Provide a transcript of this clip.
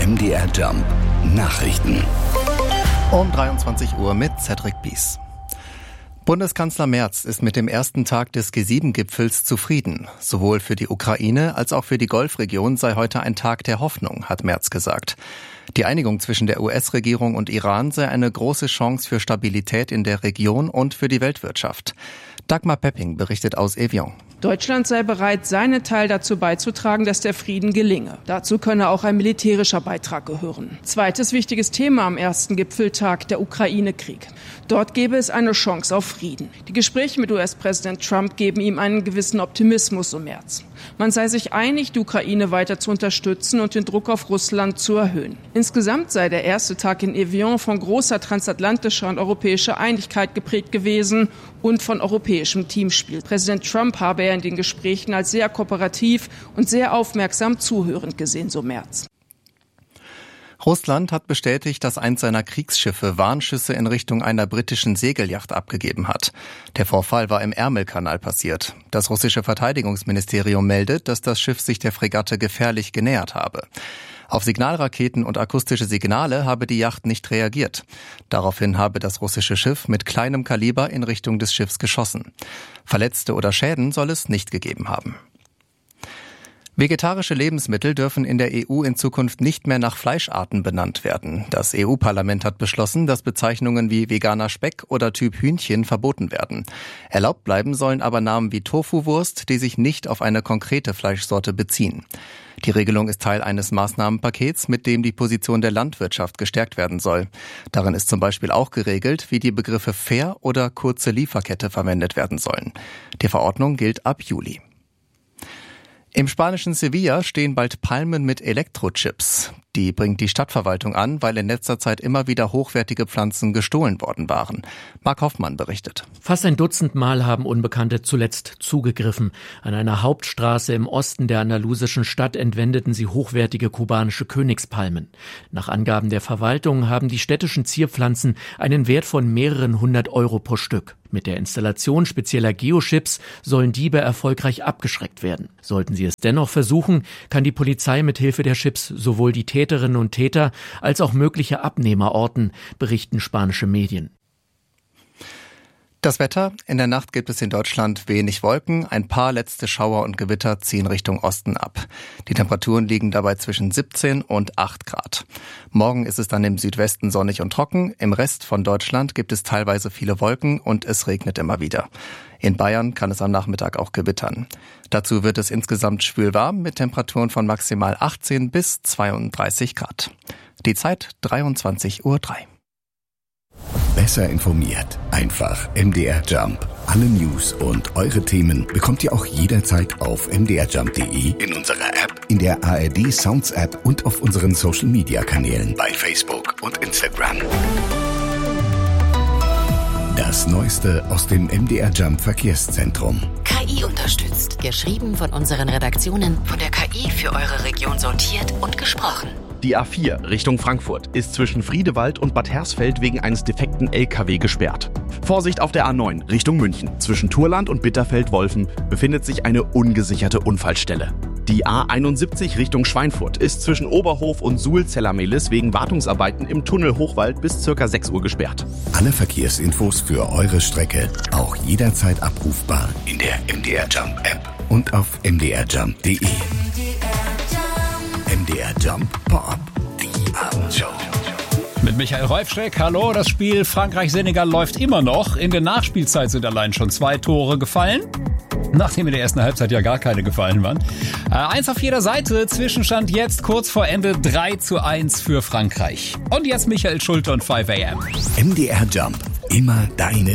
MDR Jump Nachrichten. Um 23 Uhr mit Cedric Bies. Bundeskanzler Merz ist mit dem ersten Tag des G7-Gipfels zufrieden. Sowohl für die Ukraine als auch für die Golfregion sei heute ein Tag der Hoffnung, hat Merz gesagt. Die Einigung zwischen der US-Regierung und Iran sei eine große Chance für Stabilität in der Region und für die Weltwirtschaft. Dagmar Pepping berichtet aus Evian. Deutschland sei bereit, seinen Teil dazu beizutragen, dass der Frieden gelinge. Dazu könne auch ein militärischer Beitrag gehören. Zweites wichtiges Thema am ersten Gipfeltag, der Ukraine-Krieg. Dort gäbe es eine Chance auf Frieden. Die Gespräche mit US-Präsident Trump geben ihm einen gewissen Optimismus, so Merz. Man sei sich einig, die Ukraine weiter zu unterstützen und den Druck auf Russland zu erhöhen. Insgesamt sei der erste Tag in Evian von großer transatlantischer und europäischer Einigkeit geprägt gewesen und von europäischem Teamspiel. Präsident Trump habe er in den Gesprächen als sehr kooperativ und sehr aufmerksam zuhörend gesehen, so Merz. Russland hat bestätigt, dass eins seiner Kriegsschiffe Warnschüsse in Richtung einer britischen Segelyacht abgegeben hat. Der Vorfall war im Ärmelkanal passiert. Das russische Verteidigungsministerium meldet, dass das Schiff sich der Fregatte gefährlich genähert habe. Auf Signalraketen und akustische Signale habe die Yacht nicht reagiert. Daraufhin habe das russische Schiff mit kleinem Kaliber in Richtung des Schiffs geschossen. Verletzte oder Schäden soll es nicht gegeben haben. Vegetarische Lebensmittel dürfen in der EU in Zukunft nicht mehr nach Fleischarten benannt werden. Das EU-Parlament hat beschlossen, dass Bezeichnungen wie veganer Speck oder Typ Hühnchen verboten werden. Erlaubt bleiben sollen aber Namen wie Tofu-Wurst, die sich nicht auf eine konkrete Fleischsorte beziehen. Die Regelung ist Teil eines Maßnahmenpakets, mit dem die Position der Landwirtschaft gestärkt werden soll. Darin ist zum Beispiel auch geregelt, wie die Begriffe fair oder kurze Lieferkette verwendet werden sollen. Die Verordnung gilt ab Juli. Im spanischen Sevilla stehen bald Palmen mit Elektrochips. Die bringt die Stadtverwaltung an, weil in letzter Zeit immer wieder hochwertige Pflanzen gestohlen worden waren. Marc Hoffmann berichtet. Fast ein Dutzend Mal haben Unbekannte zuletzt zugegriffen. An einer Hauptstraße im Osten der andalusischen Stadt entwendeten sie hochwertige kubanische Königspalmen. Nach Angaben der Verwaltung haben die städtischen Zierpflanzen einen Wert von mehreren 100 Euro pro Stück. Mit der Installation spezieller Geochips sollen Diebe erfolgreich abgeschreckt werden. Sollten sie es dennoch versuchen, kann die Polizei mit Hilfe der Chips sowohl die Täterinnen und Täter als auch mögliche Abnehmer orten, berichten spanische Medien. Das Wetter: In der Nacht gibt es in Deutschland wenig Wolken. Ein paar letzte Schauer und Gewitter ziehen Richtung Osten ab. Die Temperaturen liegen dabei zwischen 17 und 8 Grad. Morgen ist es dann im Südwesten sonnig und trocken. Im Rest von Deutschland gibt es teilweise viele Wolken und es regnet immer wieder. In Bayern kann es am Nachmittag auch gewittern. Dazu wird es insgesamt schwül warm mit Temperaturen von maximal 18 bis 32 Grad. Die Zeit 23:03 Uhr. Besser informiert. Einfach MDR Jump. Alle News und eure Themen bekommt ihr auch jederzeit auf mdrjump.de, in unserer App, in der ARD Sounds App und auf unseren Social Media Kanälen bei Facebook und Instagram. Das Neueste aus dem MDR Jump Verkehrszentrum. KI unterstützt. Geschrieben von unseren Redaktionen, von der KI für eure Region sortiert und gesprochen. Die A4 Richtung Frankfurt ist zwischen Friedewald und Bad Hersfeld wegen eines defekten LKW gesperrt. Vorsicht auf der A9 Richtung München. Zwischen Thurland und Bitterfeld-Wolfen befindet sich eine ungesicherte Unfallstelle. Die A71 Richtung Schweinfurt ist zwischen Oberhof und Suhl-Zellermelis wegen Wartungsarbeiten im Tunnel Hochwald bis ca. 6 Uhr gesperrt. Alle Verkehrsinfos für eure Strecke auch jederzeit abrufbar in der MDR Jump App und auf mdrjump.de. MDR Jump Pop, die Abendshow. Mit Michael Reufschreck, hallo. Das Spiel Frankreich-Senegal läuft immer noch. In der Nachspielzeit sind allein schon 2 Tore gefallen, nachdem in der ersten Halbzeit ja gar keine gefallen waren. 1 auf jeder Seite, Zwischenstand jetzt kurz vor Ende 3:1 für Frankreich. Und jetzt Michael Schulte und 5 AM. MDR Jump, immer deine